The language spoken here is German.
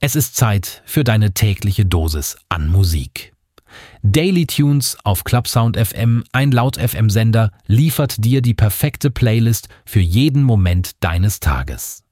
Es ist Zeit für deine tägliche Dosis an Musik. Daily Tunes auf Clubsound FM, ein Laut-FM-Sender, liefert dir die perfekte Playlist für jeden Moment deines Tages.